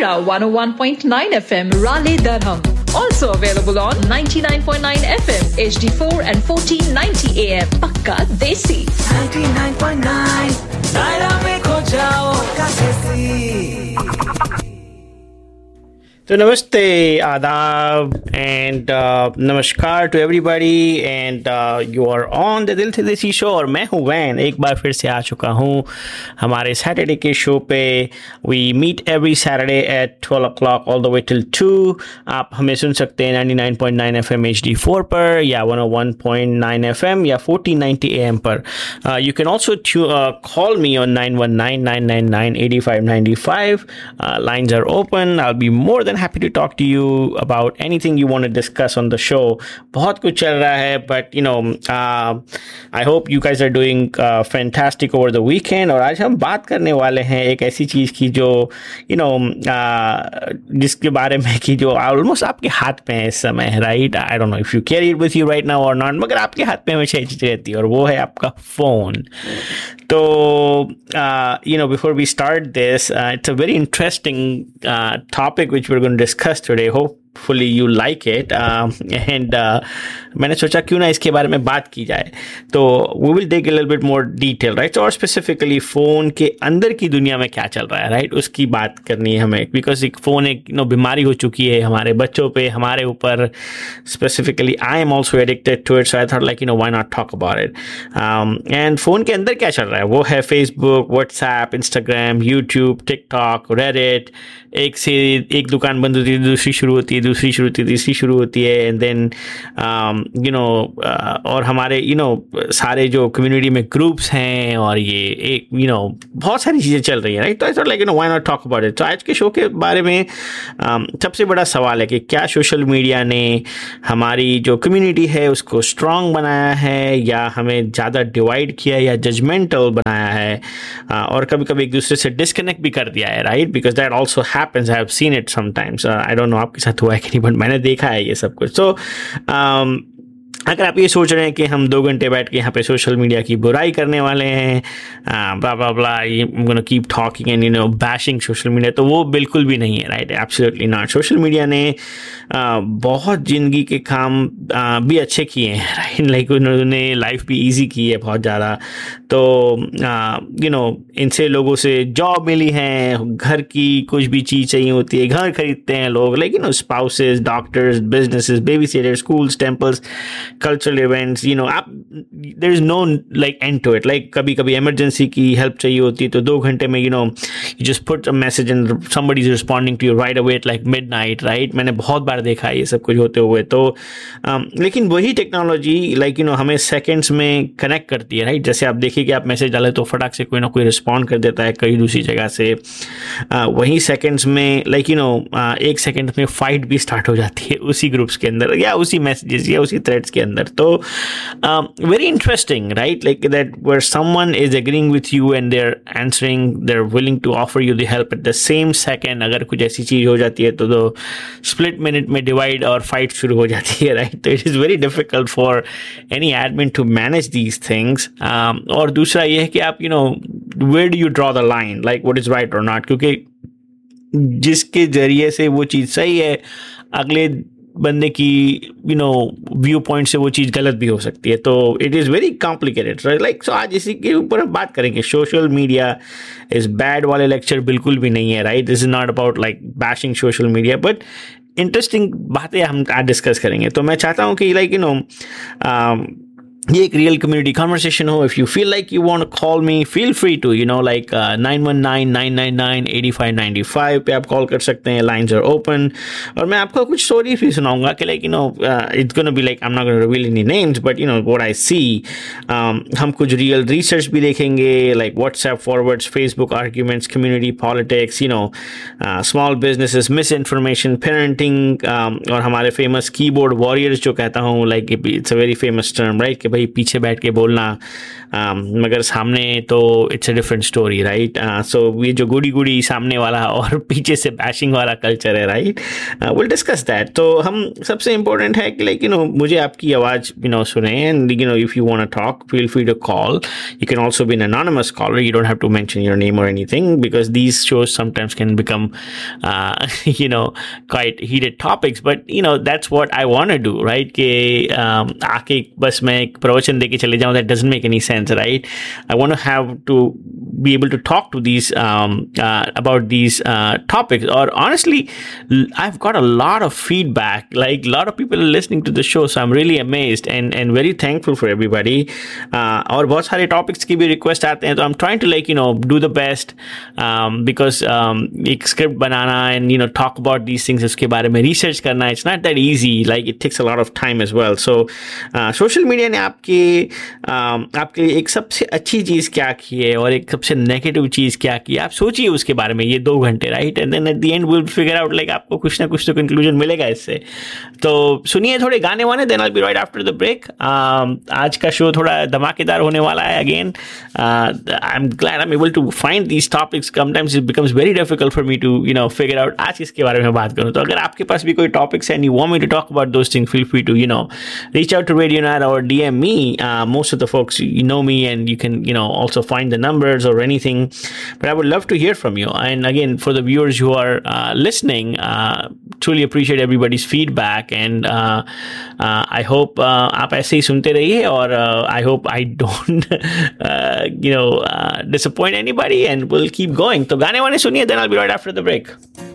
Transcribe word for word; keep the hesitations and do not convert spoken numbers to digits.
one oh one point nine F M, Raleigh, Durham. Also available on ninety-nine point nine F M, H D four and fourteen ninety A M. Pakka Desi. ninety-nine point nine, Naira mein kho jao, Pakka Desi. तो नमस्ते, आदाब and नमस्कार to everybody and you are on the दिल से देसी show और मैं हूँ वैन। एक बार फिर से आ चुका हूँ हमारे सैटरडे के शो पे। We meet every Saturday eight twelve O clock all the way till two. आप हमें सुन सकते हैं ninety nine point nine F M H D four पर या वन ओ one point nine F M या फोर्टीन नाइंटी ए एम पर। You can also call me on nine one nine nine nine nine eight five nine five. Lines are open. I will be more than happy to talk to you about anything you want to discuss on the show. बहुत कुछ चल रहा है, but you know, uh, I hope you guys are doing uh, fantastic over the weekend. और आज हम बात करने वाले हैं एक ऐसी चीज़ की जो you know uh, जिसके बारे में कि जो almost आपके हाथ में है इस समय, right? I don't know if you carry it with you right now or not, मगर आपके हाथ में हमेशा चीज़ रहती है और वो है आपका फ़ोन। तो uh, you know, before we start this, uh, it's a very interesting uh, topic which we're going to discuss today. Hopefully you like it. Uh, and uh, मैंने सोचा क्यों ना इसके बारे में बात की जाए। तो we will take a little bit more detail, right? और specifically फ़ोन के अंदर की दुनिया में क्या चल रहा है, right? उसकी बात करनी है हमें, because एक फ़ोन एक you know, बीमारी हो चुकी है हमारे बच्चों पे, हमारे ऊपर। Specifically, I am also addicted to it, so I thought like, you know, why not talk about it? Um, and phone के अंदर क्या चल रहा है वो है Facebook, WhatsApp, Instagram, YouTube, TikTok, Reddit। एक से एक दुकान बंद होती है, दूसरी शुरू होती है, दूसरी शुरू होती है, तीसरी शुरू होती है, एंड देन यू नो और हमारे यू you नो know, सारे जो कम्युनिटी में ग्रुप्स हैं और ये एक यू नो बहुत सारी चीज़ें चल रही हैं, राइट? तो ऐसा like you know why not talk about it. तो आज के शो के बारे में um, सबसे बड़ा सवाल है कि क्या सोशल मीडिया ने हमारी जो कम्युनिटी है उसको स्ट्रॉन्ग बनाया है या हमें ज़्यादा डिवाइड किया या जजमेंटल बनाया है, uh, और कभी कभी एक दूसरे से डिस्कनेक्ट भी कर दिया है, right? Because that also happens. I have seen it sometimes. Uh, I don't know आपके साथ हुआ है कि नहीं, बट मैंने देखा है ये सब कुछ। So um, अगर आप ये सोच रहे हैं कि हम दो घंटे बैठ के यहाँ पे सोशल मीडिया की बुराई करने वाले हैं, ब्ला ब्ला ब्ला, I'm gonna keep talking and you know bashing social media, तो वो बिल्कुल भी नहीं है, right? Absolutely not. Social media ने uh, बहुत ज़िंदगी के काम uh, भी अच्छे किए हैं, राइट? लाइक उन्होंने लाइफ भी इजी की है बहुत ज़्यादा। तो यू नो इनसे लोगों से जॉब मिली है, घर की कुछ भी चीज़ चाहिए होती है घर खरीदते हैं लोग, like you know spouses, doctors, businesses, baby seaters, schools, temples, cultural events, you know आप there is know like and to it. Like कभी कभी इमरजेंसी की हेल्प चाहिए होती है तो दो घंटे में you know you just put a message and somebody is responding to you right away at like midnight, right? मैंने बहुत बार देखा है ये सब कुछ होते हुए। तो um, लेकिन वही टेक्नोलॉजी लाइक यू नो हमें सेकेंड्स में कनेक्ट करती है, राइट? जैसे आप देखिए कि आप मैसेज डालें तो फटाक से कोई ना कोई रिस्पॉन्ड कर देता है कहीं दूसरी जगह से। uh, वहीं सेकेंड्स में लाइक यू नो एक सेकेंड में फाइट भी स्टार्ट हो जाती है उसी ग्रुप्स के अंदर या उसी मैसेजेस या उसी थ्रेड्स के अंदर। तो very interesting, right? Like that where someone is agreeing with you and they are answering, they are willing to offer you the help at the same second. अगर कुछ ऐसी चीज़ हो जाती है तो दो स्प्लिट मिनट में डिवाइड और फाइट शुरू हो जाती है, राइट? तो it is very difficult for any admin to manage these things. और दूसरा ये है कि आप you know where do you draw the line, like what is right और नॉट, क्योंकि जिसके जरिए से वो चीज़ सही है अगले बंदे की यू नो व्यू पॉइंट से वो चीज़ गलत भी हो सकती है। तो it is very complicated, right? Like so आज इसी के ऊपर हम बात करेंगे। सोशल मीडिया इज़ बैड वाले लेक्चर बिल्कुल भी नहीं है, right? This is not about like bashing social media, but interesting बातें हम आज डिस्कस करेंगे। तो मैं चाहता हूँ कि लाइक यू नो ये एक रियल कम्युनिटी कॉन्वर्सेशन हो। If you feel like you want to call me, feel free to you know like nine one nine nine nine nine eight five nine five पे आप call कर सकते हैं। Lines are open. और मैं आपको कुछ स्टोरी भी सुनाऊंगा कि like you know it's gonna be like I am not gonna reveal any names but you know what I सी। हम कुछ रियल रिसर्च भी देखेंगे like WhatsApp forwards, Facebook arguments, community politics, you know small businesses, miss information, parenting, और हमारे famous keyboard warriors जो कहता हूँ, like it's a very famous term, right? कि भाई पीछे बैठ के बोलना, um, मगर सामने तो it's a different story, right? सो ये जो गुड़ी गुड़ी सामने वाला और पीछे से बैशिंग वाला कल्चर है, राइट? Will discuss that. तो हम सबसे इम्पोर्टेंट है कि लाइक यू नो मुझे आपकी आवाज़ यू नो सुने, and you know if you want to talk feel free to call. You can also be an anonymous caller. You don't have to mention your name or anything, because these shows sometimes can become, uh, you know, quite heated topics. But, you know, that's what I want to do, right? कि um, आके बस मैं एक प्रवचन देके चले जाऊँ, that doesn't make any sense, right? I want to have to be able to talk to these, um, uh, about these uh, topics. Or honestly, I've got a lot of feedback. Like, a lot of people are listening to the show, so I'm really amazed and, and very thankful for everybody. Uh, और बहुत सारे topics की भी request आते हैं, तो I am trying to like you know do the best, because एक script banana and you know talk about these things, उसके बारे में रिसर्च करना, it's not that easy, like it takes a lot of time as well. So social media ने आपके uh, आपके लिए एक सबसे अच्छी चीज़ क्या की है और एक सबसे नेगेटिव चीज़ क्या की है, आप सोचिए उसके बारे में ये दो घंटे, right? And then at the end will figure out, like आपको कुछ ना कुछ तो कंक्लूजन मिलेगा इससे. तो सुनिए थोड़े गाने वाने, then I will be right after the break. आज का शो थोड़ा धमाकेदार होने वाला है. Again, uh, I'm glad I'm able to find these topics. Sometimes it becomes very difficult for me to, you know, figure out आज किसके बारे में बात करूँ. तो अगर आपके पास भी कोई topics है and you want me to talk about those things, feel free to, you know, reach out to Radio Nara or D M me. Uh, most of the folks, you know me, and you can, you know, also find the numbers or anything. But I would love to hear from you. And again, for the viewers who are uh, listening, uh, truly appreciate everybody's feedback. And uh, uh, I hope uh, आप ऐसे ही सुनते रहिए, और uh, I hope I don't Uh, you know, uh, disappoint anybody, and we'll keep going. तो गाने वाने सुनिए, then I'll be right after the break.